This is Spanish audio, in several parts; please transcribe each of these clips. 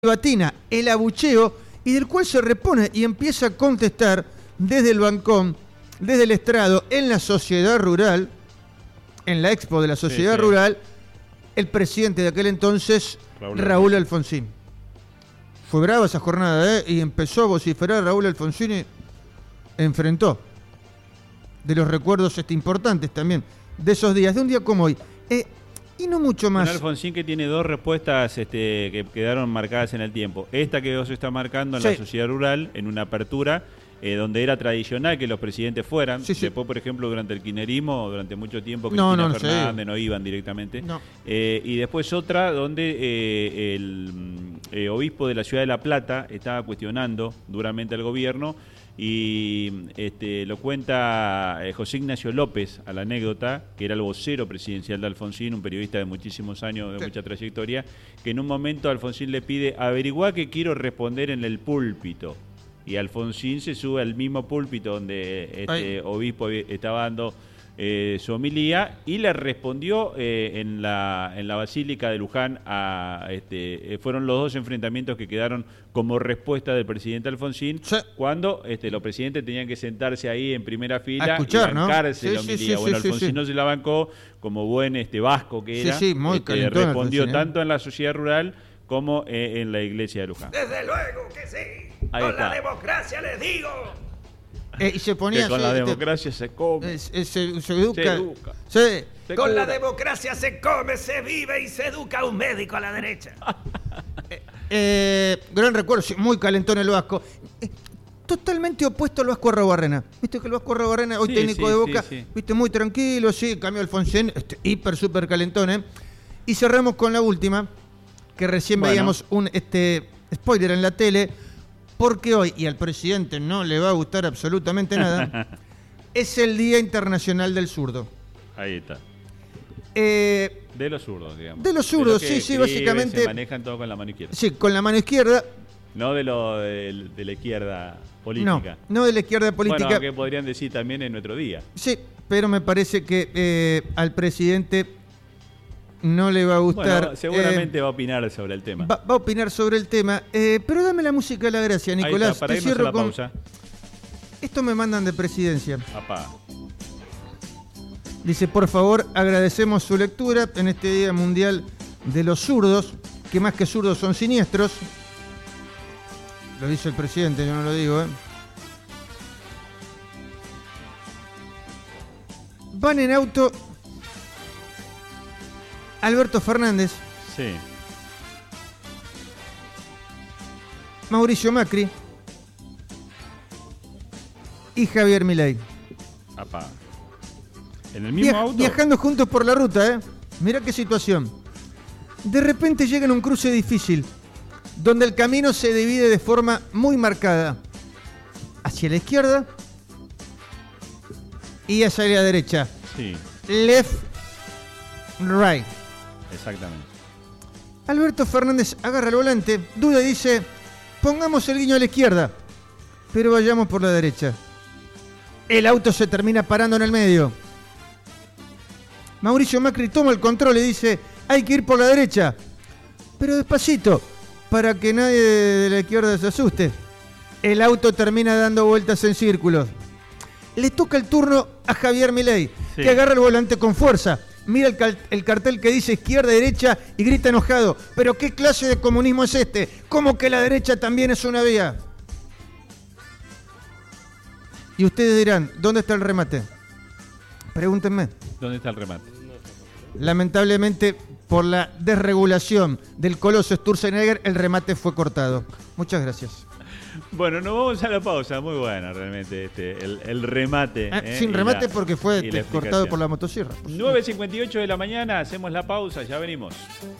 batina el abucheo y del cual se repone y empieza a contestar desde el balcón, desde el estrado, en la sociedad rural, en la expo de la sociedad rural, el presidente de aquel entonces, Raúl Alfonsín. Fue brava esa jornada, y empezó a vociferar Raúl Alfonsín y enfrentó de los recuerdos importantes también de esos días, de un día como hoy. Y no mucho más. Un Alfonsín que tiene dos respuestas que quedaron marcadas en el tiempo. Esta que vos está marcando en la sociedad rural, en una apertura, donde era tradicional que los presidentes fueran. Después, por ejemplo, durante el kirchnerismo, durante mucho tiempo, Cristina Fernández no iban directamente. Y después otra donde el obispo de la ciudad de La Plata estaba cuestionando duramente al gobierno. Y lo cuenta José Ignacio López a la anécdota, que era el vocero presidencial de Alfonsín, un periodista de muchísimos años, de mucha trayectoria, que en un momento Alfonsín le pide: averiguá que quiero responder en el púlpito. Y Alfonsín se sube al mismo púlpito donde obispo estaba dando su homilía, y le respondió en la Basílica de Luján. Fueron los dos enfrentamientos que quedaron como respuesta del presidente Alfonsín, cuando los presidentes tenían que sentarse ahí en primera fila a escuchar, y bancarse la homilía. Alfonsín no se la bancó, como buen vasco que era, muy respondió tanto en la sociedad rural como en la iglesia de Luján. Desde luego que sí. Con la democracia les digo. Y se ponía que con la democracia se come, se educa. Con la democracia se come, se vive y se educa un médico a la derecha. Gran recuerdo, muy calentón el Vasco. Totalmente opuesto al Vasco Arrobarrena. Viste que el Vasco Arrobarrena, hoy técnico de Boca, viste, muy tranquilo, cambio Alfonsín, hiper, súper calentón. Y cerramos con la última, que recién veíamos un spoiler en la tele, porque hoy, y al presidente no le va a gustar absolutamente nada, es el Día Internacional del Zurdo. Ahí está. De los zurdos, digamos. De los zurdos, sí, básicamente. Se manejan todo con la mano izquierda. Sí, con la mano izquierda. No de la izquierda política. No de la izquierda política. Bueno, que podrían decir también en nuestro día. Sí, pero me parece que al presidente no le va a gustar. Bueno, seguramente va a opinar sobre el tema. Va a opinar sobre el tema. Pero dame la música de la gracia, Nicolás. Ahí está, para irnos a la pausa. Esto me mandan de presidencia. Apá. Dice: por favor, agradecemos su lectura en este Día Mundial de los Zurdos, que más que zurdos son siniestros. Lo dice el presidente, yo no lo digo. Van en auto Alberto Fernández, Mauricio Macri y Javier Milei. Apá. ¿En el mismo auto? Viajando juntos por la ruta, Mirá qué situación. De repente llegan a un cruce difícil, donde el camino se divide de forma muy marcada, hacia la izquierda y hacia la derecha. Left, right. Exactamente. Alberto Fernández agarra el volante, duda y dice: pongamos el guiño a la izquierda, pero vayamos por la derecha. El auto se termina parando en el medio. Mauricio Macri toma el control y dice: hay que ir por la derecha, pero despacito, para que nadie de la izquierda se asuste. El auto termina dando vueltas en círculos. Le toca el turno a Javier Milei, que agarra el volante con fuerza, mira el cartel que dice izquierda, derecha y grita enojado: ¿pero qué clase de comunismo es este? ¿Cómo que la derecha también es una vía? Y ustedes dirán: ¿dónde está el remate? Pregúntenme. ¿Dónde está el remate? Lamentablemente, por la desregulación del coloso Sturzenegger, el remate fue cortado. Muchas gracias. Bueno, nos vamos a la pausa. Muy buena realmente el remate. Sin remate porque fue cortado por la motosierra. 9:58 de la mañana, hacemos la pausa, ya venimos.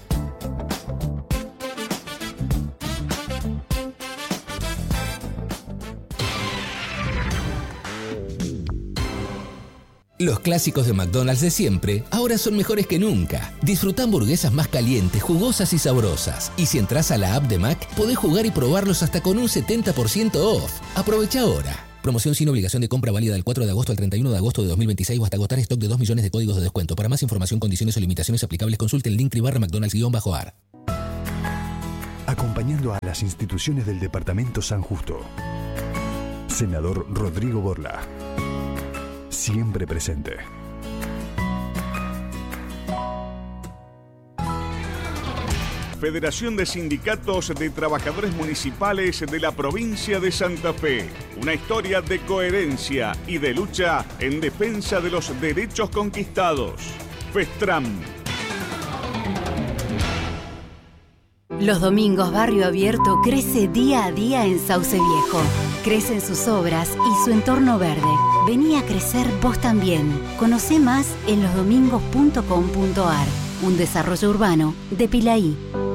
Los clásicos de McDonald's de siempre ahora son mejores que nunca. Disfruta hamburguesas más calientes, jugosas y sabrosas. Y si entras a la app de Mac, podés jugar y probarlos hasta con un 70% off. Aprovecha ahora. Promoción sin obligación de compra válida del 4 de agosto al 31 de agosto de 2026 o hasta agotar stock de 2 millones de códigos de descuento. Para más información, condiciones o limitaciones aplicables, consulte el link /McDonald's-AR. acompañando a las instituciones del Departamento San Justo. Senador Rodrigo Borla. Siempre presente. Federación de Sindicatos de Trabajadores Municipales de la provincia de Santa Fe. Una historia de coherencia y de lucha en defensa de los derechos conquistados. FESTRAM. Los domingos Barrio Abierto crece día a día en Sauce Viejo. Crecen sus obras y su entorno verde. Vení a crecer vos también. Conocé más en losdomingos.com.ar. Un desarrollo urbano de Pilaí.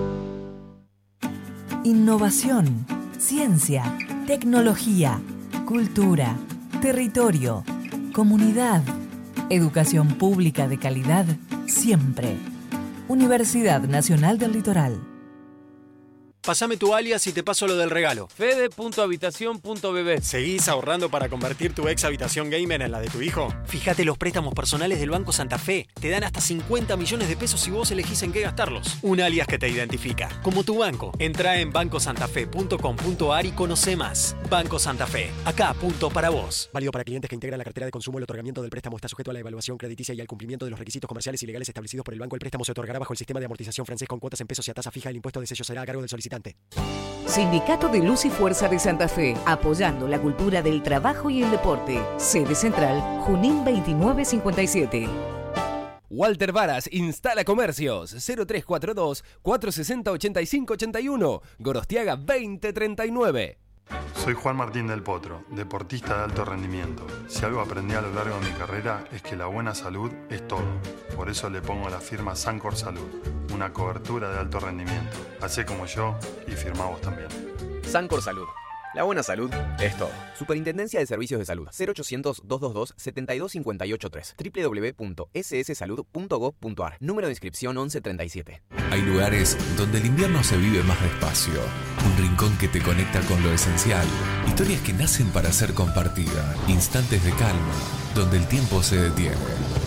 Innovación, ciencia, tecnología, cultura, territorio, comunidad, educación pública de calidad, siempre. Universidad Nacional del Litoral. Pásame tu alias y te paso lo del regalo. Fede.habitación.bb. ¿Seguís ahorrando para convertir tu ex habitación gamer en la de tu hijo? Fíjate los préstamos personales del Banco Santa Fe. Te dan hasta 50 millones de pesos si vos elegís en qué gastarlos. Un alias que te identifica, como tu banco. Entrá en bancosantafe.com.ar y conoce más. Banco Santa Fe. Acá, punto para vos. Válido para clientes que integran la cartera de consumo. El otorgamiento del préstamo está sujeto a la evaluación crediticia y al cumplimiento de los requisitos comerciales y legales establecidos por el banco. El préstamo se otorgará bajo el sistema de amortización francés con cuotas en pesos y a tasa fija. El impuesto de sello será a cargo del solicitante. Sindicato de Luz y Fuerza de Santa Fe, apoyando la cultura del trabajo y el deporte. Sede central, Junín 2957. Walter Varas instala comercios 0342 460 8581, Gorostiaga 2039. Soy Juan Martín del Potro, deportista de alto rendimiento. Si algo aprendí a lo largo de mi carrera es que la buena salud es todo. Por eso le pongo la firma Sancor Salud, una cobertura de alto rendimiento. Hacé como yo y firmá vos también. Sancor Salud. La buena salud es todo. Superintendencia de Servicios de Salud. 0800-222-72583. www.sssalud.gov.ar. Número de inscripción 1137. Hay lugares donde el invierno se vive más despacio. Un rincón que te conecta con lo esencial. Historias que nacen para ser compartidas. Instantes de calma, donde el tiempo se detiene.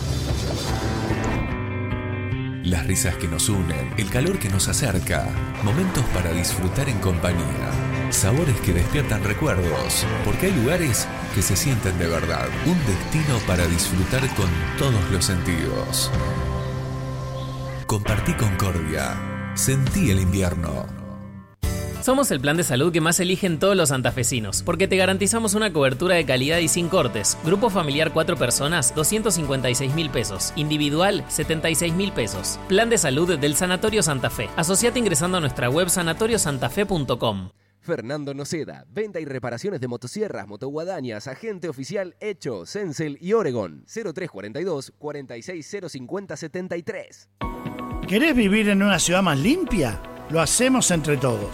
Las risas que nos unen, el calor que nos acerca. Momentos para disfrutar en compañía. Sabores que despiertan recuerdos, porque hay lugares que se sienten de verdad. Un destino para disfrutar con todos los sentidos. Compartí Concordia. Sentí el invierno. Somos el plan de salud que más eligen todos los santafesinos, porque te garantizamos una cobertura de calidad y sin cortes. Grupo familiar 4 personas, 256.000 pesos. Individual, 76.000 pesos. Plan de salud del Sanatorio Santa Fe. Asociate ingresando a nuestra web sanatoriosantafé.com. Fernando Noceda, venta y reparaciones de motosierras, motoguadañas, agente oficial Hecho, Cencel y Oregon. 0342 46055073. ¿Querés vivir en una ciudad más limpia? Lo hacemos entre todos.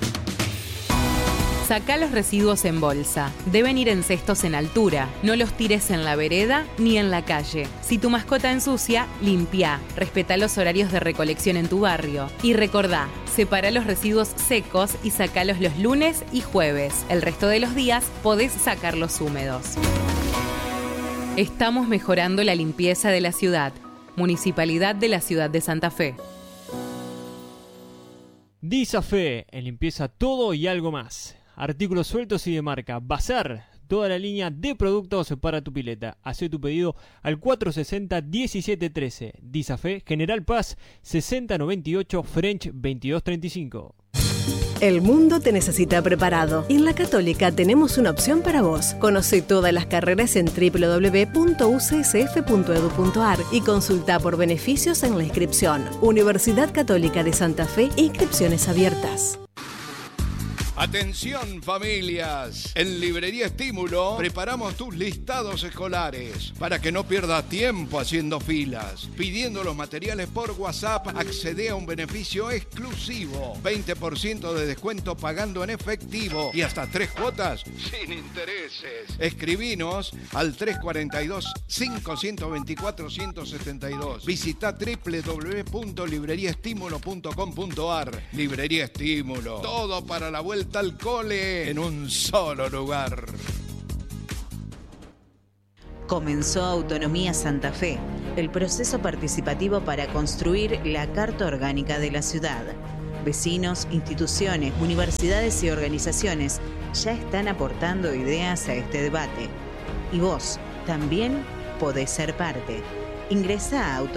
Sacá los residuos en bolsa. Deben ir en cestos en altura. No los tires en la vereda ni en la calle. Si tu mascota ensucia, limpia. Respetá los horarios de recolección en tu barrio. Y recordá, separa los residuos secos y sacalos los lunes y jueves. El resto de los días podés sacarlos húmedos. Estamos mejorando la limpieza de la ciudad. Municipalidad de la Ciudad de Santa Fe. Disafe, en limpieza todo y algo más. Artículos sueltos y de marca. Bazar, toda la línea de productos para tu pileta. Hacé tu pedido al 460-1713. Disafe, General Paz, 6098, French 2235. El mundo te necesita preparado. Y en la Católica tenemos una opción para vos. Conoce todas las carreras en www.ucsf.edu.ar y consulta por beneficios en la inscripción. Universidad Católica de Santa Fe, inscripciones abiertas. Atención familias, en Librería Estímulo preparamos tus listados escolares para que no pierdas tiempo haciendo filas. Pidiendo los materiales por WhatsApp, accede a un beneficio exclusivo, 20% de descuento pagando en efectivo y hasta 3 cuotas sin intereses. Escribinos al 342-5124-172. Visita www.libreriaestimulo.com.ar. Librería Estímulo, todo para la vuelta al cole en un solo lugar. Comenzó Autonomía Santa Fe, el proceso participativo para construir la Carta Orgánica de la ciudad. Vecinos, instituciones, universidades y organizaciones ya están aportando ideas a este debate. Y vos también podés ser parte. Ingresá a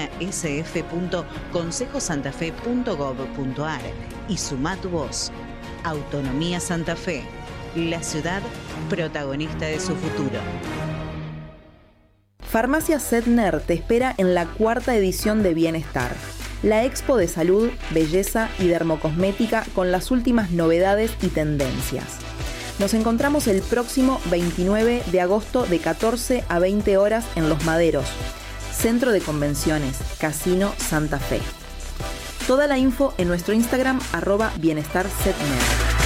autonomiasf.consejosantafe.gov.ar y sumá tu voz. Autonomía Santa Fe, la ciudad protagonista de su futuro. Farmacia Setner te espera en la 4ª edición de Bienestar, la expo de salud, belleza y dermocosmética con las últimas novedades y tendencias. Nos encontramos el próximo 29 de agosto de 14 a 20 horas en Los Maderos, Centro de Convenciones, Casino Santa Fe. Toda la info en nuestro Instagram @bienestarsetner.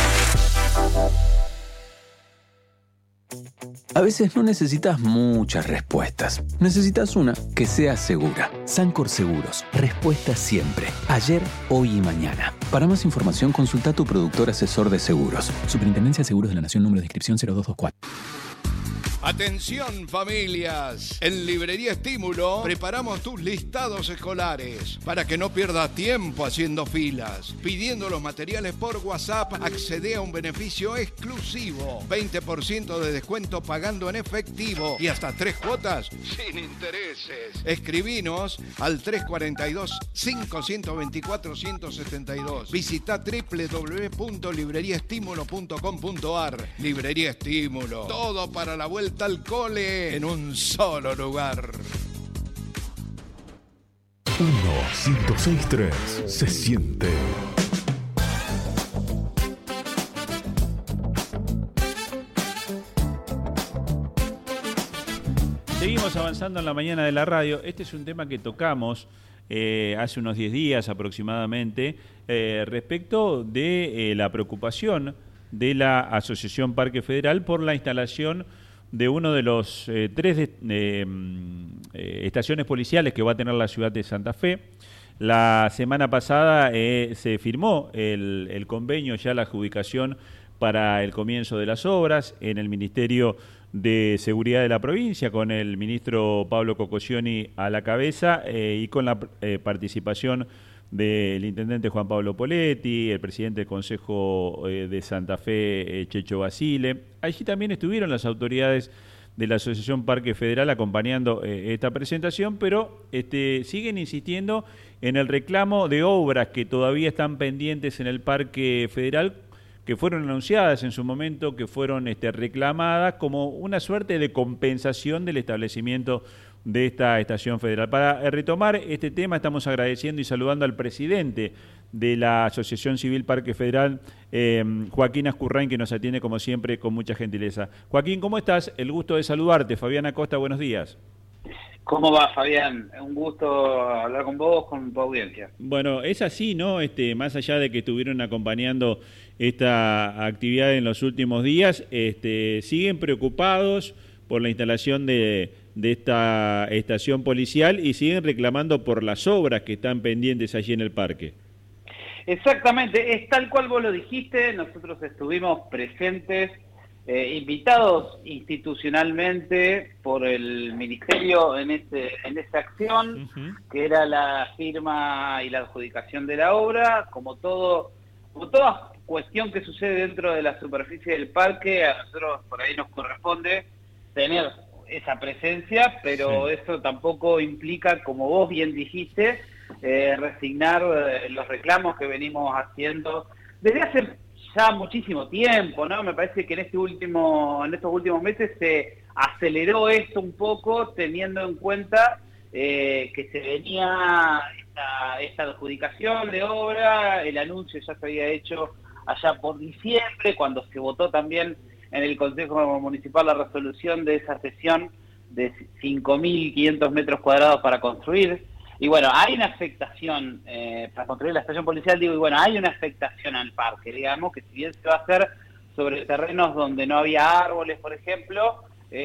A veces no necesitas muchas respuestas. Necesitas una que sea segura. Sancor Seguros. Respuesta siempre. Ayer, hoy y mañana. Para más información, consulta a tu productor asesor de seguros. Superintendencia de Seguros de la Nación, número de inscripción 0224. Atención familias, en Librería Estímulo preparamos tus listados escolares para que no pierdas tiempo haciendo filas. Pidiendo los materiales por WhatsApp, accede a un beneficio exclusivo, 20% de descuento pagando en efectivo y hasta 3 cuotas sin intereses. Escribinos al 342-524-172. Visita www.libreriaestimulo.com.ar. Librería Estímulo, todo para la vuelta al cole en un solo lugar. 1-106-3 se siente. Seguimos avanzando en la mañana de la radio. Este es un tema que tocamos hace unos 10 días aproximadamente respecto de la preocupación de la Asociación Parque Federal por la instalación de uno de los 3 estaciones policiales que va a tener la ciudad de Santa Fe. La semana pasada se firmó el convenio, ya la adjudicación para el comienzo de las obras en el Ministerio de Seguridad de la provincia, con el ministro Pablo Cococioni a la cabeza y con la participación del intendente Juan Pablo Poletti, el presidente del Consejo de Santa Fe, Checho Basile. Allí también estuvieron las autoridades de la Asociación Parque Federal acompañando esta presentación, pero siguen insistiendo en el reclamo de obras que todavía están pendientes en el Parque Federal, que fueron anunciadas en su momento, que fueron reclamadas como una suerte de compensación del establecimiento de esta estación federal. Para retomar este tema, estamos agradeciendo y saludando al presidente de la Asociación Civil Parque Federal, Joaquín Ascurrain, que nos atiende como siempre con mucha gentileza. Joaquín, ¿cómo estás? El gusto de saludarte. Fabián Acosta, buenos días. ¿Cómo va, Fabián? Un gusto hablar con vos, con tu audiencia. Bueno, es así, ¿no? Más allá de que estuvieron acompañando esta actividad en los últimos días, siguen preocupados por la instalación de esta estación policial y siguen reclamando por las obras que están pendientes allí en el parque. Exactamente, es tal cual vos lo dijiste. Nosotros estuvimos presentes, invitados institucionalmente por el Ministerio en esa acción, que era la firma y la adjudicación de la obra. Como toda cuestión que sucede dentro de la superficie del parque, a nosotros por ahí nos corresponde tener esa presencia, pero eso tampoco implica, como vos bien dijiste, resignar los reclamos que venimos haciendo desde hace ya muchísimo tiempo, ¿no? Me parece que en estos últimos meses se aceleró esto un poco, teniendo en cuenta que se venía esta adjudicación de obra. El anuncio ya se había hecho allá por diciembre, cuando se votó también en el Consejo Municipal la resolución de esa cesión de 5.500 metros cuadrados para construir. Y bueno, hay una afectación para construir la estación policial, hay una afectación al parque, digamos, que si bien se va a hacer sobre terrenos donde no había árboles, por ejemplo,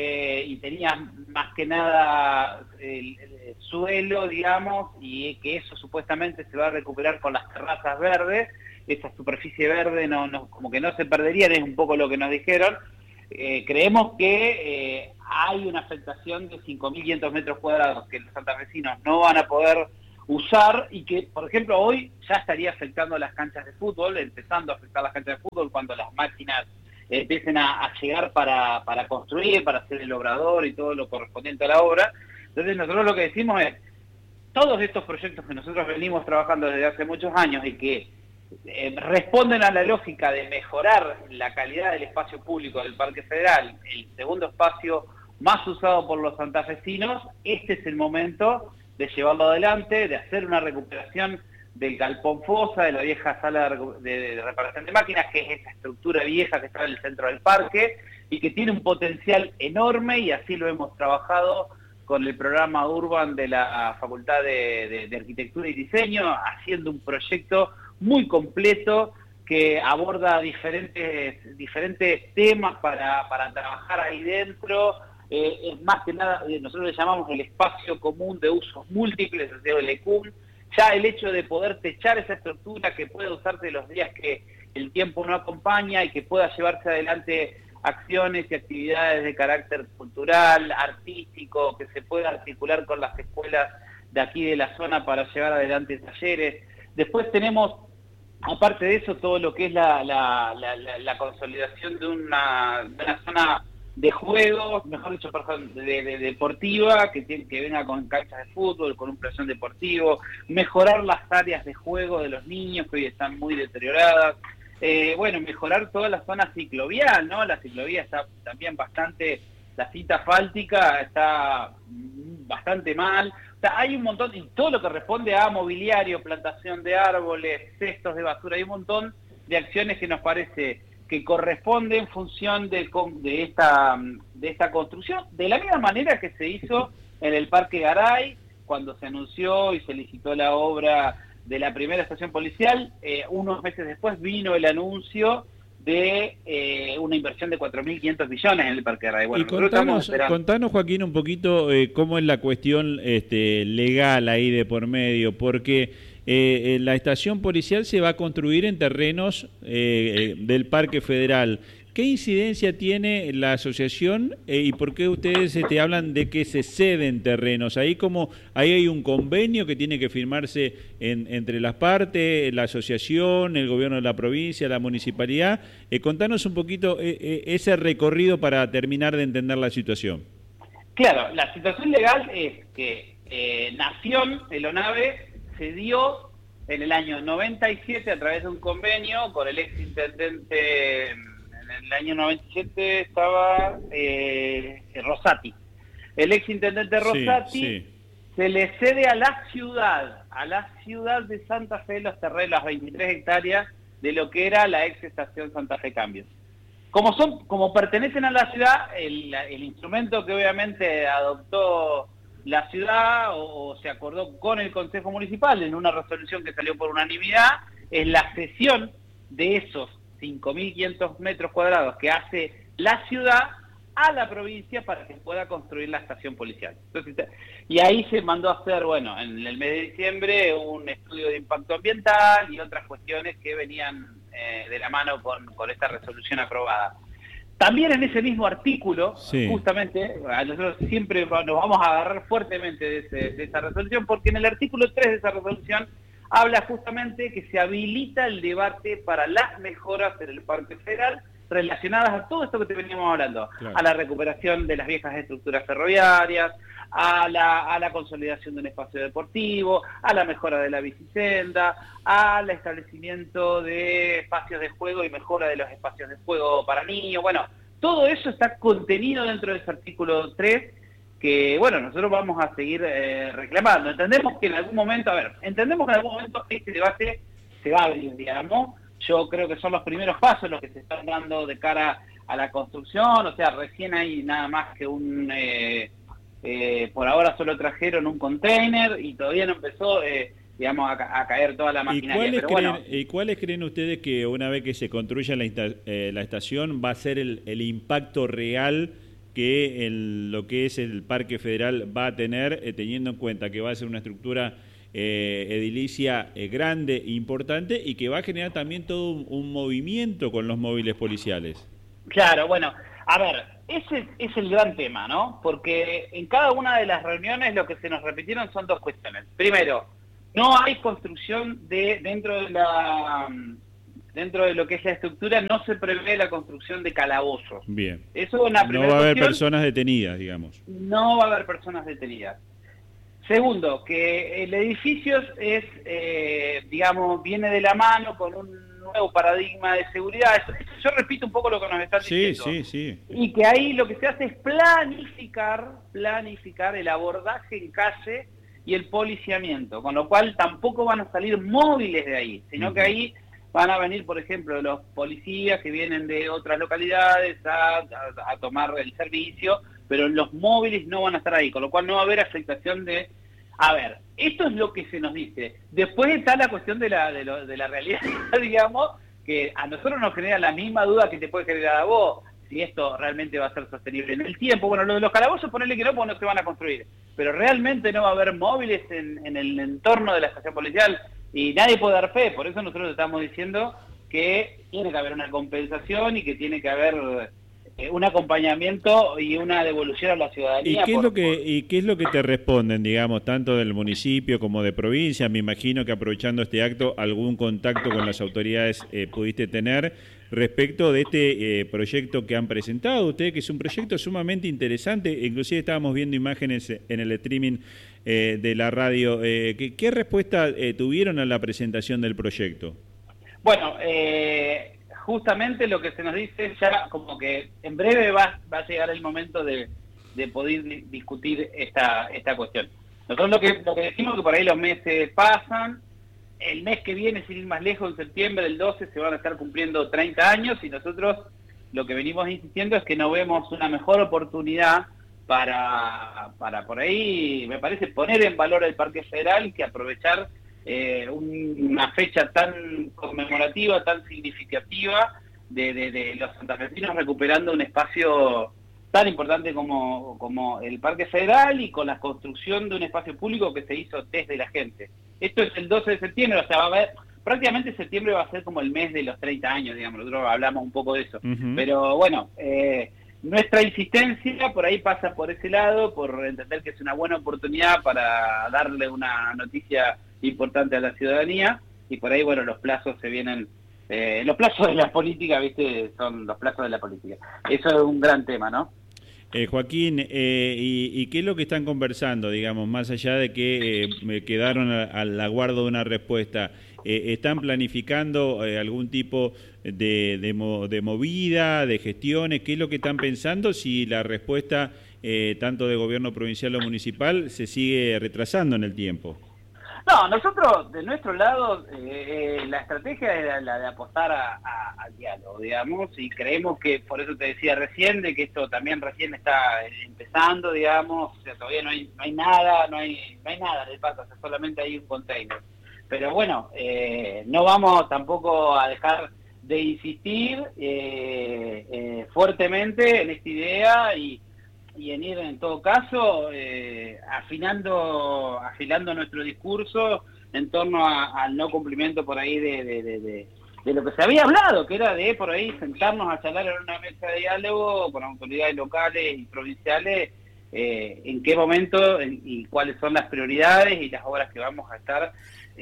y tenías más que nada el suelo, digamos, y que eso supuestamente se va a recuperar con las terrazas verdes. Esa superficie verde como que no se perderían, es un poco lo que nos dijeron. Creemos que hay una afectación de 5.500 metros cuadrados que los santafesinos no van a poder usar y que, por ejemplo, hoy ya estaría afectando las canchas de fútbol, empezando a afectar las canchas de fútbol cuando las máquinas empiecen a llegar para construir, para hacer el obrador y todo lo correspondiente a la obra. Entonces nosotros lo que decimos es, todos estos proyectos que nosotros venimos trabajando desde hace muchos años y que responden a la lógica de mejorar la calidad del espacio público del Parque Federal, el segundo espacio más usado por los santafesinos, este es el momento de llevarlo adelante, de hacer una recuperación del galpón fosa, de la vieja sala de reparación de máquinas, que es esa estructura vieja que está en el centro del parque y que tiene un potencial enorme, y así lo hemos trabajado con el programa Urban de la Facultad de Arquitectura y Diseño, haciendo un proyecto muy completo que aborda diferentes temas para trabajar ahí dentro. Más que nada, nosotros le llamamos el espacio común de usos múltiples, el ECUM. Ya el hecho de poder techar esa estructura que pueda usarse los días que el tiempo no acompaña y que pueda llevarse adelante acciones y actividades de carácter cultural, artístico, que se pueda articular con las escuelas de aquí de la zona para llevar adelante talleres. Después tenemos, aparte de eso, todo lo que es la consolidación de una zona de juegos, mejor dicho, de deportiva, que venga con canchas de fútbol, con un playón deportivo, mejorar las áreas de juego de los niños que hoy están muy deterioradas. Mejorar toda la zona ciclovial, ¿no? La ciclovía está también bastante, la cinta asfáltica está bastante mal. O sea, hay un montón, y todo lo que responde a mobiliario, plantación de árboles, cestos de basura, hay un montón de acciones que nos parece que corresponde en función de esta construcción, de la misma manera que se hizo en el Parque Garay, cuando se anunció y se licitó la obra de la primera estación policial. Unos meses después vino el anuncio de una inversión de 4.500 millones en el Parque Garay. Bueno, y contanos, Joaquín, un poquito cómo es la cuestión legal ahí de por medio, porque la estación policial se va a construir en terrenos del Parque Federal. ¿Qué incidencia tiene la asociación y por qué ustedes hablan de que se ceden terrenos? Ahí hay un convenio que tiene que firmarse entre las partes, la asociación, el gobierno de la provincia, la municipalidad. Contanos un poquito ese recorrido para terminar de entender la situación. Claro, la situación legal es que Nación, el ONAVE, se dio en el año 97 a través de un convenio con el exintendente. En el año 97 estaba Rosati. El exintendente Rosati se le cede a la ciudad de Santa Fe los terrenos, las 23 hectáreas de lo que era la ex estación Santa Fe Cambios. Como pertenecen a la ciudad, el instrumento que obviamente adoptó la ciudad o se acordó con el Consejo Municipal en una resolución que salió por unanimidad es la cesión de esos 5.500 metros cuadrados que hace la ciudad a la provincia para que pueda construir la estación policial. Entonces, y ahí se mandó a hacer, en el mes de diciembre, un estudio de impacto ambiental y otras cuestiones que venían de la mano con esta resolución aprobada. También en ese mismo artículo, justamente, nosotros siempre nos vamos a agarrar fuertemente de esa resolución, porque en el artículo 3 de esa resolución habla justamente que se habilita el debate para las mejoras en el Parque Federal relacionadas a todo esto que te veníamos hablando, a la recuperación de las viejas estructuras ferroviarias, a la consolidación de un espacio deportivo, a la mejora de la bicisenda, al establecimiento de espacios de juego y mejora de los espacios de juego para niños. Bueno, todo eso está contenido dentro de ese artículo 3 que, nosotros vamos a seguir reclamando. Entendemos que en algún momento este debate se va a abrir, digamos. Yo creo que son los primeros pasos los que se están dando de cara a la construcción, o sea, recién hay nada más que por ahora solo trajeron un container y todavía no empezó, a caer toda la maquinaria. ¿Y cuáles creen ustedes que una vez que se construya la estación va a ser el impacto real que lo que es el Parque Federal va a tener, teniendo en cuenta que va a ser una estructura edilicia grande, importante, y que va a generar también todo un movimiento con los móviles policiales? Claro, a ver, ese es el gran tema, ¿no? Porque en cada una de las reuniones lo que se nos repitieron son dos cuestiones. Primero, no hay construcción dentro de lo que es la estructura, no se prevé la construcción de calabozos. Bien. Eso es una primera No va a haber cuestión. personas detenidas, digamos. No va a haber personas detenidas. Segundo, que el edificio es, viene de la mano con un nuevo paradigma de seguridad. Yo repito un poco lo que nos están diciendo. Sí. Y que ahí lo que se hace es planificar el abordaje en calle y el policiamiento, con lo cual tampoco van a salir móviles de ahí, sino que ahí van a venir, por ejemplo, los policías que vienen de otras localidades a tomar el servicio, pero los móviles no van a estar ahí, con lo cual no va a haber afectación de... A ver, esto es lo que se nos dice. Después está la cuestión de la realidad, digamos, que a nosotros nos genera la misma duda que te puede generar a vos, si esto realmente va a ser sostenible en el tiempo. Bueno, lo de los calabozos, ponerle que no, porque no se van a construir. Pero realmente no va a haber móviles en el entorno de la estación policial y nadie puede dar fe. Por eso nosotros estamos diciendo que tiene que haber una compensación y que tiene que haber un acompañamiento y una devolución a la ciudadanía. ¿Y qué es lo que te responden, digamos, tanto del municipio como de provincia? Me imagino que aprovechando este acto, algún contacto con las autoridades pudiste tener respecto de este proyecto que han presentado ustedes, que es un proyecto sumamente interesante. Inclusive estábamos viendo imágenes en el streaming de la radio. ¿Qué respuesta tuvieron a la presentación del proyecto? Bueno, justamente lo que se nos dice ya como que en breve va a llegar el momento de poder discutir esta cuestión. Nosotros lo que decimos que por ahí los meses pasan, el mes que viene, sin ir más lejos, en septiembre del 12 se van a estar cumpliendo 30 años y nosotros lo que venimos insistiendo es que no vemos una mejor oportunidad para por ahí, me parece, poner en valor el Parque Federal que aprovechar una fecha tan conmemorativa, tan significativa de los santafesinos recuperando un espacio tan importante como el Parque Federal y con la construcción de un espacio público que se hizo desde la gente. Esto es el 12 de septiembre, o sea, va a haber, prácticamente septiembre va a ser como el mes de los 30 años, digamos, nosotros hablamos un poco de eso. Pero bueno, nuestra insistencia por ahí pasa por ese lado, por entender que es una buena oportunidad para darle una noticia importante a la ciudadanía y por ahí, bueno, los plazos se vienen, los plazos de la política, ¿viste? Son los plazos de la política. Eso es un gran tema, ¿no? Joaquín, ¿y qué es lo que están conversando, digamos, más allá de que quedaron al aguardo de una respuesta? ¿Están planificando algún tipo de movida, de gestiones? ¿Qué es lo que están pensando si la respuesta, tanto de gobierno provincial o municipal, se sigue retrasando en el tiempo? No, nosotros, de nuestro lado, la estrategia es la de apostar al diálogo, digamos, y creemos que, por eso te decía recién, de que esto también recién está empezando, digamos, o sea, todavía no hay nada del paso, o sea, solamente hay un container. Pero bueno, no vamos tampoco a dejar de insistir fuertemente en esta idea y en ir, en todo caso, afilando nuestro discurso en torno al no cumplimiento por ahí de lo que se había hablado, que era de por ahí sentarnos a charlar en una mesa de diálogo con autoridades locales y provinciales, en qué momento y cuáles son las prioridades y las obras que vamos a estar,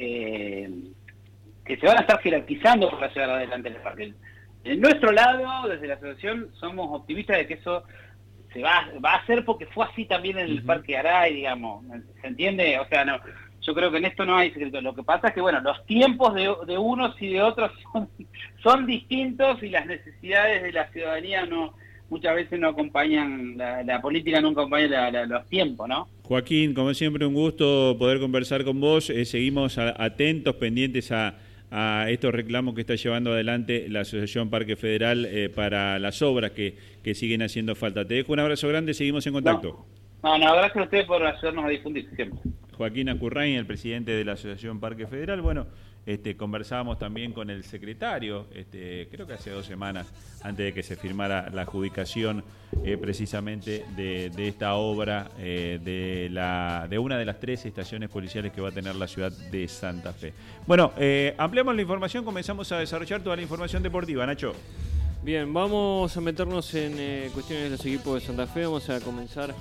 que se van a estar jerarquizando para llevar adelante el parque. En nuestro lado, desde la asociación, somos optimistas de que eso se va a hacer porque fue así también en el Parque Aray, digamos, ¿se entiende? O sea, no, yo creo que en esto no hay secreto. Lo que pasa es que, bueno, los tiempos de unos y de otros son distintos y las necesidades de la ciudadanía muchas veces no acompañan, la política no acompaña los tiempos, ¿no? Joaquín, como siempre, un gusto poder conversar con vos. Seguimos atentos, pendientes a estos reclamos que está llevando adelante la Asociación Parque Federal para las obras que siguen haciendo falta. Te dejo un abrazo grande, seguimos en contacto. No, gracias a ustedes por ayudarnos a difundir siempre. Joaquín Acurrain, el presidente de la Asociación Parque Federal. Bueno, conversábamos también con el secretario, creo que hace 2 semanas, antes de que se firmara la adjudicación precisamente de esta obra de una de las 3 estaciones policiales que va a tener la ciudad de Santa Fe. Bueno, ampliamos la información, comenzamos a desarrollar toda la información deportiva. Nacho. Bien, vamos a meternos en cuestiones de los equipos de Santa Fe. Vamos a comenzar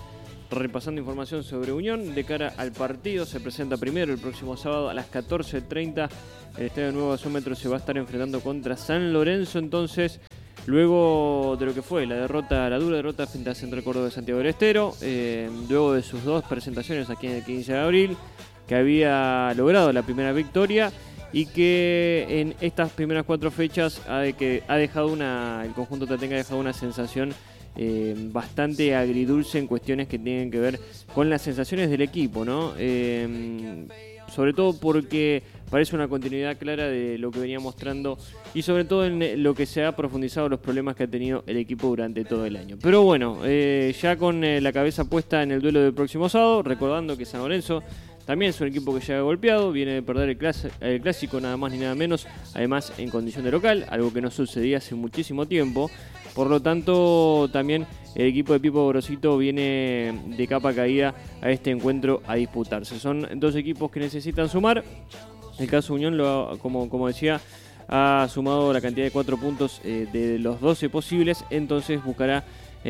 repasando información sobre Unión de cara al partido. Se presenta primero el próximo sábado a las 14:30. El Estadio Nuevo Gasómetro se va a estar enfrentando contra San Lorenzo. Entonces, luego de lo que fue la dura derrota frente a Central Córdoba de Santiago del Estero, luego de sus 2 presentaciones aquí en el 15 de abril, que había logrado la primera victoria y que en estas primeras 4 fechas ha dejado el conjunto tatengue ha dejado una sensación bastante agridulce en cuestiones que tienen que ver con las sensaciones del equipo, ¿no? Sobre todo porque parece una continuidad clara de lo que venía mostrando y sobre todo en lo que se ha profundizado los problemas que ha tenido el equipo durante todo el año. Pero bueno, ya con la cabeza puesta en el duelo del próximo sábado, recordando que San Lorenzo también es un equipo que llega golpeado, viene de perder el clásico nada más ni nada menos, además en condición de local, algo que no sucedía hace muchísimo tiempo. Por lo tanto, también el equipo de Pipo Gorosito viene de capa caída a este encuentro a disputarse. Son 2 equipos que necesitan sumar. El caso Unión, como decía, ha sumado la cantidad de 4 puntos de los 12 posibles, entonces buscará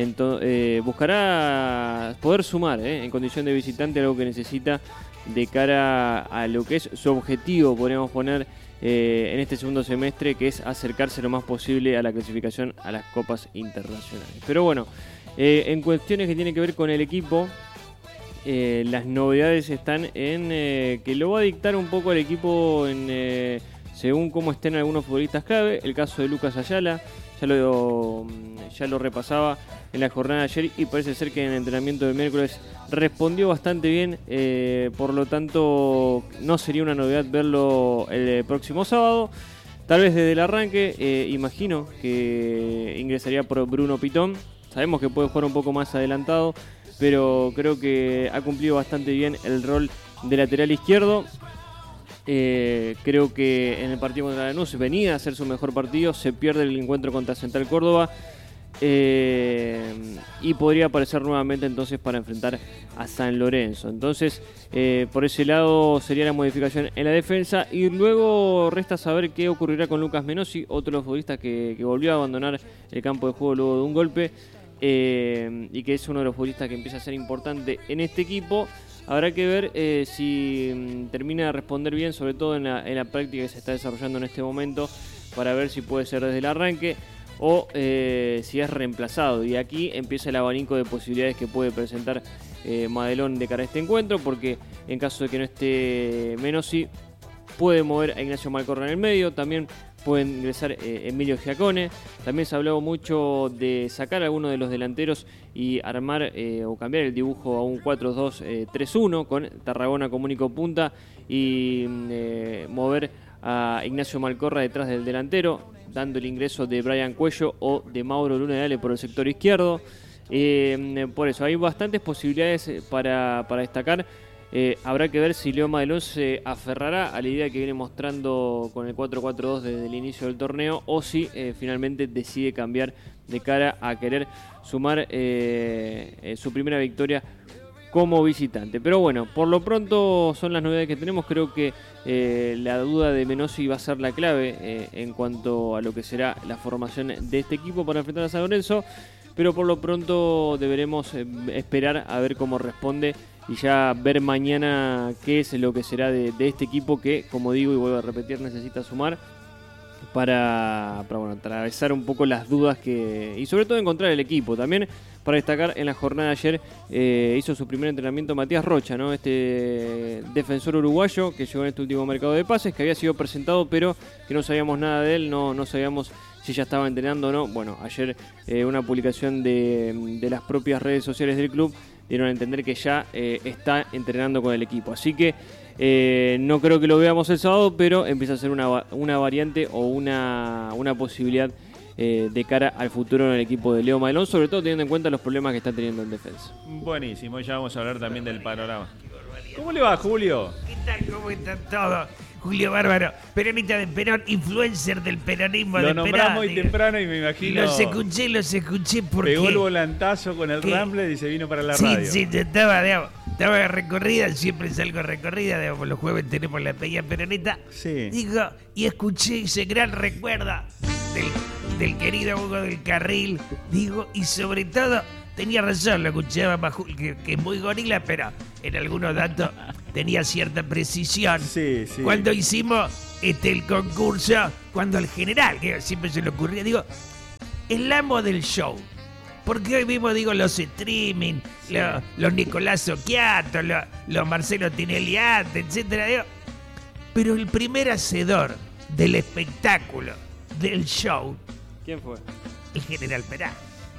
poder sumar en condición de visitante, algo que necesita de cara a lo que es su objetivo, podríamos poner en este segundo semestre, que es acercarse lo más posible a la clasificación a las copas internacionales. Pero bueno, en cuestiones que tienen que ver con el equipo, las novedades están en que lo va a dictar un poco el equipo según cómo estén algunos futbolistas clave. El caso de Lucas Ayala ya lo repasaba en la jornada de ayer y parece ser que en el entrenamiento del miércoles respondió bastante bien, por lo tanto no sería una novedad verlo el próximo sábado. Tal vez desde el arranque, imagino que ingresaría por Bruno Pitón. Sabemos que puede jugar un poco más adelantado, pero creo que ha cumplido bastante bien el rol de lateral izquierdo. Creo que en el partido contra Lanús venía a hacer su mejor partido, se pierde el encuentro contra Central Córdoba y podría aparecer nuevamente entonces para enfrentar a San Lorenzo. Entonces, por ese lado sería la modificación en la defensa y luego resta saber qué ocurrirá con Lucas Menossi, otro de los futbolistas que volvió a abandonar el campo de juego luego de un golpe y que es uno de los futbolistas que empieza a ser importante en este equipo. Habrá que ver si termina de responder bien, sobre todo en la práctica que se está desarrollando en este momento, para ver si puede ser desde el arranque o si es reemplazado. Y aquí empieza el abanico de posibilidades que puede presentar Madelón de cara a este encuentro, porque en caso de que no esté Menossi, puede mover a Ignacio Malcorra en el medio, también pueden ingresar Emilio Giacone. También se ha hablado mucho de sacar a alguno de los delanteros y armar o cambiar el dibujo a un 4-2-3-1 con Tarragona como único punta y mover a Ignacio Malcorra detrás del delantero, dando el ingreso de Brian Cuello o de Mauro Luna de Ale por el sector izquierdo. Por eso hay bastantes posibilidades para destacar. Habrá que ver si Leo Madelón se aferrará a la idea que viene mostrando con el 4-4-2 desde el inicio del torneo o si finalmente decide cambiar de cara a querer sumar su primera victoria como visitante. Pero bueno, por lo pronto son las novedades que tenemos. Creo que la duda de Menossi va a ser la clave en cuanto a lo que será la formación de este equipo para enfrentar a San Lorenzo, pero por lo pronto deberemos esperar a ver cómo responde y ya ver mañana qué es lo que será de este equipo que, como digo y vuelvo a repetir, necesita sumar para bueno, atravesar un poco las dudas y sobre todo encontrar el equipo. También para destacar, en la jornada de ayer hizo su primer entrenamiento Matías Rocha, ¿no? Este defensor uruguayo que llegó en este último mercado de pases, que había sido presentado pero que no sabíamos nada de él, no sabíamos si ya estaba entrenando o no. Bueno, ayer una publicación de las propias redes sociales del club dieron a entender que ya está entrenando con el equipo. Así que no creo que lo veamos el sábado, pero empieza a ser una variante o una posibilidad de cara al futuro en el equipo de Leo Madelón, sobre todo teniendo en cuenta los problemas que está teniendo en defensa. Buenísimo, ya vamos a hablar también del panorama. ¿Cómo le va, Julio? ¿Qué tal? ¿Cómo están todos? Julio Bárbaro, peronista de Perón, influencer del peronismo de Perón. Lo nombrás muy temprano y me imagino... Los escuché porque... Pegó el volantazo con el Rambler y se vino para la radio. Sí, estaba recorrida, siempre salgo recorrida, digamos, los jueves tenemos la peña peronista. Sí. Digo, y escuché ese gran recuerdo del querido Hugo del Carril, digo, y sobre todo tenía razón, lo escuchaba Majul, que es muy gorila, pero en algunos datos tenía cierta precisión. Sí. Cuando hicimos el concurso, cuando al general, que siempre se le ocurría, digo, el amo del show. Porque hoy mismo digo los streaming, los Nicolás Occhiato, los Marcelo Tinelli, etcétera, digo, pero el primer hacedor del espectáculo, del show. ¿Quién fue? El general Perón.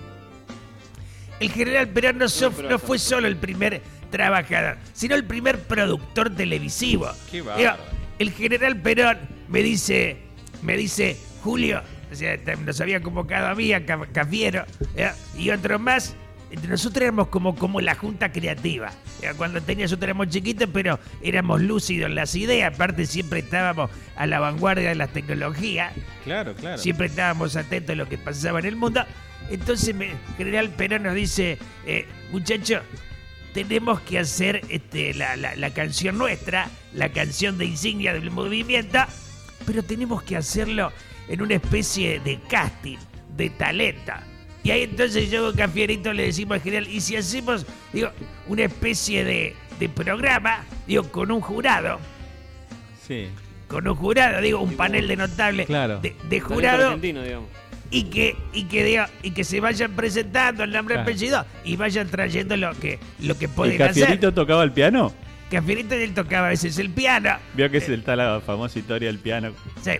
El general Perón no fue solo el primer trabajador, sino el primer productor televisivo. Qué bárbaro. El general Perón me dice, Julio, o sea, nos había convocado a mí, a Cafiero, y otros más. Entre nosotros éramos como la junta creativa. Cuando nosotros éramos chiquitos, pero éramos lúcidos en las ideas. Aparte, siempre estábamos a la vanguardia de las tecnologías. Claro. Siempre estábamos atentos a lo que pasaba en el mundo. Entonces, general Perón nos dice, muchachos, tenemos que hacer la canción nuestra, la canción de insignia del movimiento, pero tenemos que hacerlo en una especie de casting, de talento. Y ahí entonces yo con Cafierito le decimos al general, ¿y si hacemos, una especie de programa, con un jurado? Sí. Con un jurado, un panel de notables, claro, de jurado. Argentino, digamos. Y que se vayan presentando el nombre y apellido y vayan trayendo lo que pueden hacer. ¿Y Cafierito tocaba el piano? Cafierito él tocaba a veces el piano. Vio que está la famosa historia del piano. Sí,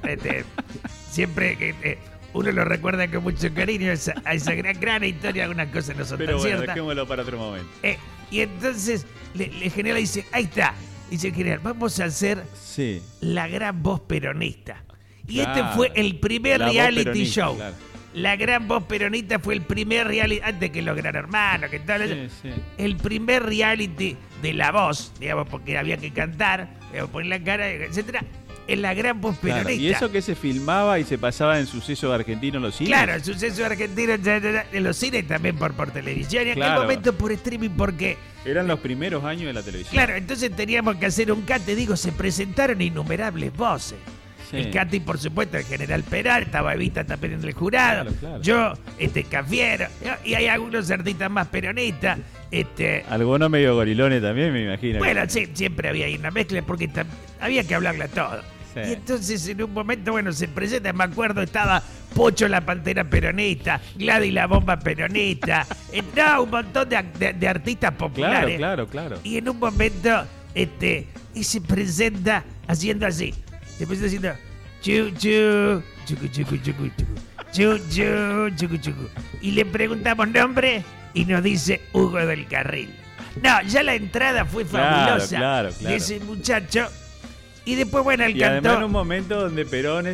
siempre que uno lo recuerda con mucho cariño a esa gran historia, algunas cosas no son pero tan bueno, ciertas. dejémoslo para otro momento. Y entonces el general dice, ahí está. Dice el general, vamos a hacer la gran voz peronista. Y este fue el primer reality show. Claro. La gran voz peronista fue el primer reality, antes que los Gran Hermanos, que tal. El primer reality de la voz, porque había que cantar, poner la cara, etcétera. En la gran voz peronista. Claro, y eso que se filmaba y se pasaba en Sucesos Argentinos en los cines. Claro, en Sucesos Argentinos en los cines, también por televisión. Y en aquel momento por streaming, porque eran los primeros años de la televisión. Claro, entonces teníamos que hacer un cate. Se presentaron innumerables voces. Sí. El Cati, por supuesto, el general Perón, estaba Evita también en el jurado. Claro. Yo, Cafiero, y hay algunos artistas más peronistas. Algunos medio gorilones también, me imagino. Bueno, sí, siempre había ahí una mezcla porque había que hablarle a todo. Sí. Y entonces en un momento, se presenta, me acuerdo, estaba Pocho la Pantera peronista, Gladys la Bomba peronista, un montón de artistas populares. Claro. Y en un momento, y se presenta haciendo así. Se presenta haciendo chu, chucu, chucu, chucu, chucu, chucu, chucu. Y le preguntamos nombre y nos dice Hugo del Carril. No, ya la entrada fue fabulosa claro. de ese muchacho. Y después, él y cantó. Además en un momento donde Perón,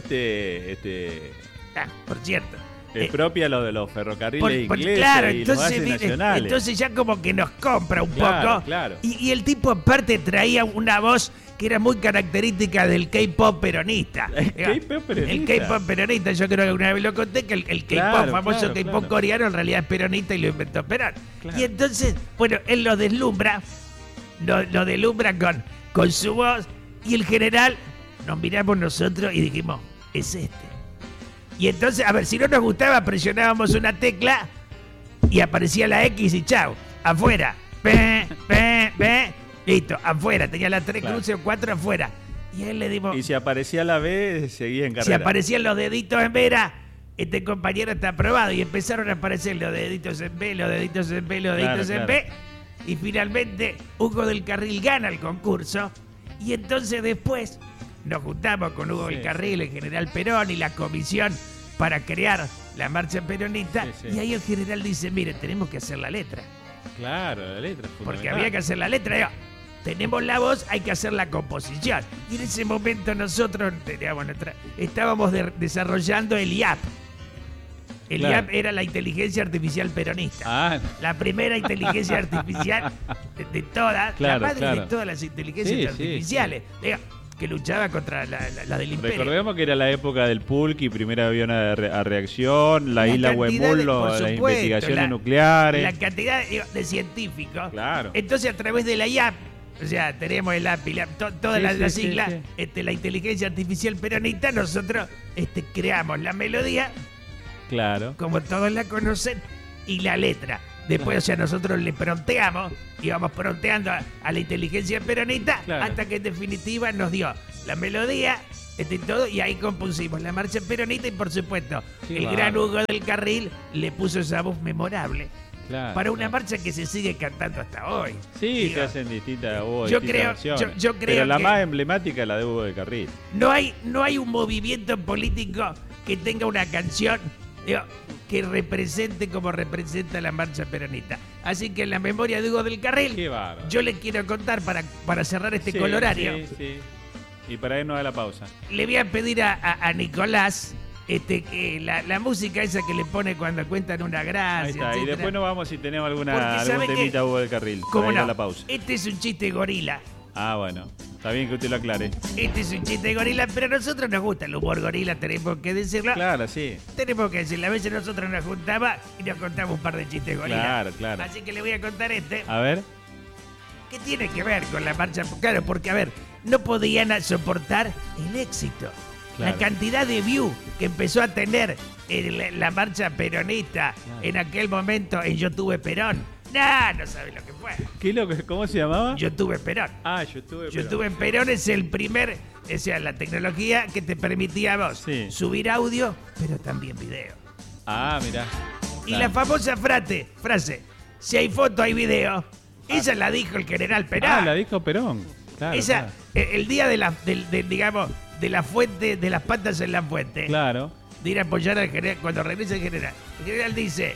por cierto. Expropia lo de los ferrocarriles ingleses claro, y los bases nacionales. Entonces ya como que nos compra un poco. Claro. Y el tipo aparte traía una voz que era muy característica del K-pop peronista. El K-pop peronista. El K-pop peronista, yo creo que una vez lo conté, que el K-pop, famoso K-pop coreano, en realidad es peronista y lo inventó Perón. Claro. Y entonces, él lo deslumbra, lo deslumbra con su voz, y el general nos miramos nosotros y dijimos, es este. Y entonces, a ver, si no nos gustaba, presionábamos una tecla y aparecía la X y chao, afuera. Listo, afuera. Tenía las 3 cruces o 4 afuera. Y a él le dimos... Y si aparecía la B, seguía en carrera. Si aparecían los deditos en B, este compañero está aprobado. Y empezaron a aparecer los deditos en B, los deditos en B, los deditos en B. Y finalmente, Hugo del Carril gana el concurso. Y entonces después nos juntamos con Hugo del Carril, el general Perón y la comisión para crear la marcha peronista. Y ahí el general dice, mire, tenemos que hacer la letra. Claro, la letra es fundamental. Porque había que hacer la letra. Tenemos la voz, hay que hacer la composición. Y en ese momento nosotros estábamos desarrollando el IAP. El IAP era la inteligencia artificial peronista. La primera inteligencia artificial de todas, la madre de todas las inteligencias artificiales. Que luchaba contra la del imperio. Recordemos que era la época del Pulqui, primer avión a reacción, la isla Huemul, las investigaciones nucleares. La cantidad de científicos. Claro. Entonces, a través de la IAP, tenemos el API, todas las siglas, la inteligencia artificial peronista, nosotros creamos la melodía, claro, como todos la conocen, y la letra. Después, o sea, nosotros le pronteamos, íbamos pronteando a la inteligencia peronista, hasta que en definitiva nos dio la melodía, y todo, y ahí compusimos la marcha peronista y, por supuesto, el gran Hugo del Carril le puso esa voz memorable. Claro, para una marcha que se sigue cantando hasta hoy. Sí, se hacen distintas versiones. Yo creo pero la que más emblemática es la de Hugo del Carril. No hay un movimiento político que tenga una canción que represente como representa la marcha peronista. Así que en la memoria de Hugo del Carril, yo le quiero contar para cerrar este colorario. Sí. Y para irnos a la pausa. Le voy a pedir a Nicolás la música esa que le pone cuando cuentan una gracia. Ahí está, etcétera. y después nos vamos si tenemos algún temita Hugo del Carril. ¿Cómo no? La pausa. Este es un chiste gorila. Ah, bueno. Está bien que usted lo aclare. Este es un chiste gorila, pero a nosotros nos gusta el humor gorila, tenemos que decirlo. Claro, sí. Tenemos que decirlo. A veces nosotros nos juntamos y nos contamos un par de chistes gorila. Claro. Así que le voy a contar este. A ver. ¿Qué tiene que ver con la marcha? Claro, porque, a ver, no podían soportar el éxito. Claro. La cantidad de views que empezó a tener la marcha peronista en aquel momento en Yo Tuve Perón. No sabes lo que fue. ¿Cómo se llamaba? Yo Tuve Perón. Yo Tuve Perón. Yo Tuve Perón es el primer, o sea, la tecnología que te permitía a vos subir audio, pero también video. Mirá. Y la famosa frase, si hay foto hay video, esa la dijo el general Perón. La dijo Perón. Claro, esa, el día de la fuente, de las patas en la fuente. Claro. De ir a apoyar al general, cuando regresa el general dice: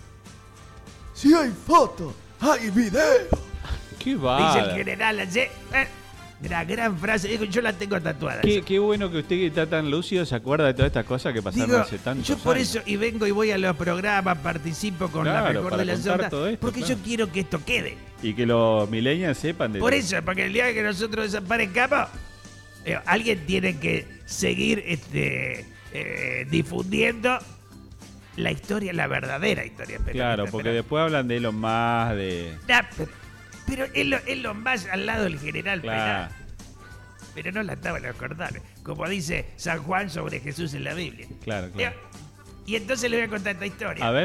si hay foto, hay video. Qué va. Dice el general, la gran frase, digo, yo la tengo tatuada. Qué bueno que usted, que está tan lúcido, se acuerda de todas estas cosas que pasaron hace tantos años. Yo por eso, y vengo y voy a los programas, participo con la mejor de las ondas, porque yo quiero que esto quede. Y que los millennials sepan de por eso, porque el día que nosotros desaparezcamos, alguien tiene que seguir difundiendo la historia, la verdadera historia peronista. Claro, porque después hablan de Elon Musk, de... Pero Elon Musk al lado del general Perón. Pero no la estaban los cordones, como dice San Juan sobre Jesús en la Biblia. Claro. Y entonces le voy a contar esta historia. A ver.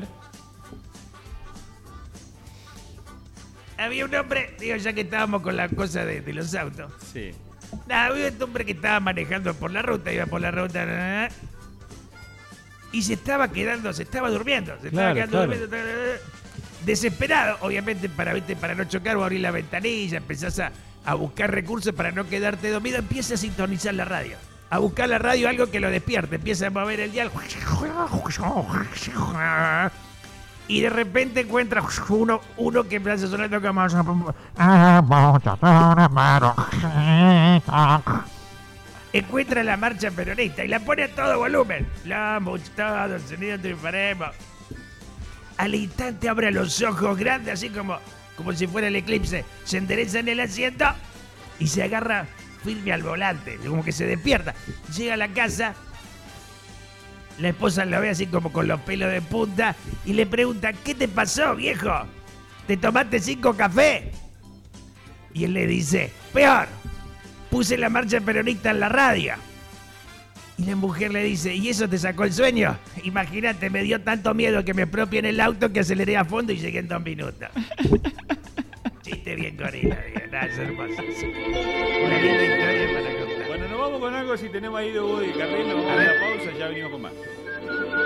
Había un hombre, ya que estábamos con la cosa de los autos. Sí. Había un hombre que estaba manejando por la ruta, iba por la ruta, y se estaba durmiendo. Desesperado, obviamente, para no chocar o abrir la ventanilla, empezás a buscar recursos para no quedarte dormido, empieza a sintonizar la radio. A buscar la radio, algo que lo despierte, empieza a mover el dial. Y de repente encuentra uno que empieza sonando como... Encuentra la marcha peronista y la pone a todo volumen. La todo el sonido triunfaremos. Al instante abre los ojos grandes, así como si fuera el eclipse. Se endereza en el asiento y se agarra firme al volante, como que se despierta. Llega a la casa, la esposa lo ve así como con los pelos de punta y le pregunta: ¿qué te pasó, viejo? ¿Te tomaste 5 cafés? Y él le dice: peor, puse la marcha peronista en la radio. Y la mujer le dice: ¿y eso te sacó el sueño? Imagínate, me dio tanto miedo que me apropié en el auto que aceleré a fondo y llegué en 2 minutos. Chiste bien gorila, es hermoso. Una linda historia para contar. Bueno, nos vamos con algo, si tenemos ahí de Hugo del Carril, nos vamos a la pausa, ya venimos con más.